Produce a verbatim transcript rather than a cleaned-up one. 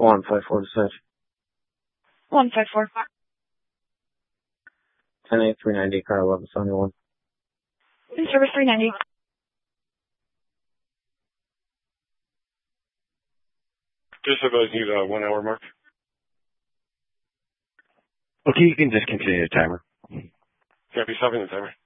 One five four search. One five four. Ten eight three ninety car eleven seventy one. In service three ninety. Just about you uh, one hour mark. Okay, you can just continue the timer. Can't be stopping the timer.